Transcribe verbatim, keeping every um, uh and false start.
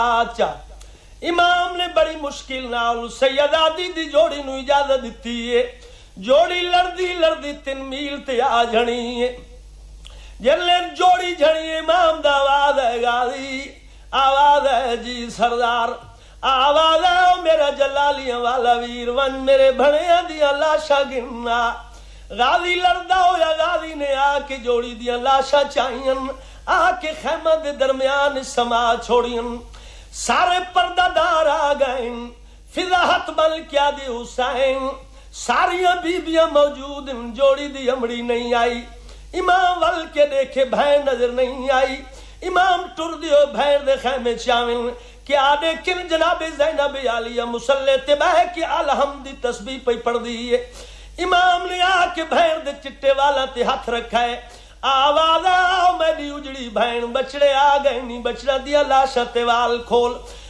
اچھا امام نے بڑی مشکل نال سیدہ دی دی جوڑی نو اجازت دیتی ہے. جوڑی لڑدی لڑدی تین میل تے آ جھنی ہے. جلے جوڑی جھنی امام دا آواز ہے غازی آواز ہے جی سردار آواز ہے او میرا جلالیاں والا ویر ون میرے بھڑیاں دیاں لاشاں گننا. غازی لڑدا ہویا غازی نے آ کے جوڑی دیاں لاشاں چاہیاں آ کے خیمہ دے درمیان سما چھوڑیاں. سارے پردہ دار آ گئے فضاحت بل کیا دی حسین ساریاں بیبیاں موجود جوڑی دی امڑی نہیں آئی. امام ول کے دیکھے بہن نظر نہیں آئی. امام ٹر دیو بہن دے خیمے چاول کیا دیکھن جناب زینب عالیہ مسلح تے بہ کے الحمد دی تسبیح پہ پڑھ دی ہے. امام نے آ کے بہن دے چٹے والا تے ہاتھ رکھا ہے. آواز آؤ میری اجڑی بہن بچڑے آ گئے نہیں بچڑا دیا لاشا تے وال کھول